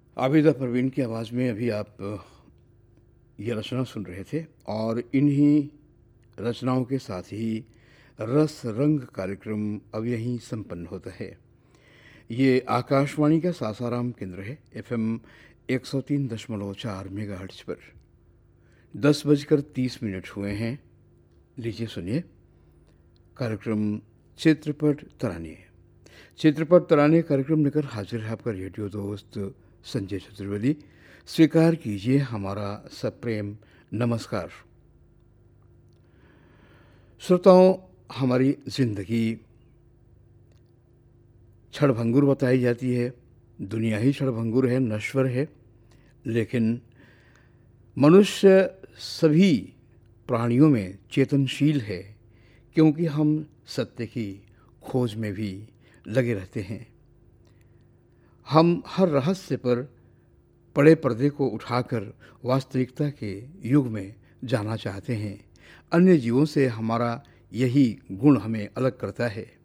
आबिदा परवीन की आवाज़ में अभी आप ये रचना सुन रहे थे और इन्हीं रचनाओं के साथ ही रस रंग कार्यक्रम अब यहीं संपन्न होता है। ये आकाशवाणी का सासाराम केंद्र है, एफएम 103.4 मेगाहर्ट्ज पर। 10:30 हुए हैं। लीजिए सुनिए कार्यक्रम चित्रपट तराने। चित्रपट तराने कार्यक्रम लेकर हाजिर है आपका रेडियो दोस्त संजय चतुर्वेदी। स्वीकार कीजिए हमारा सप्रेम नमस्कार। श्रोताओं, हमारी जिंदगी क्षणभंगुर बताई जाती है, दुनिया ही क्षणभंगुर है, नश्वर है, लेकिन मनुष्य सभी प्राणियों में चेतनशील है, क्योंकि हम सत्य की खोज में भी लगे रहते हैं। हम हर रहस्य पर पड़े पर्दे को उठाकर वास्तविकता के युग में जाना चाहते हैं। अन्य जीवों से हमारा यही गुण हमें अलग करता है।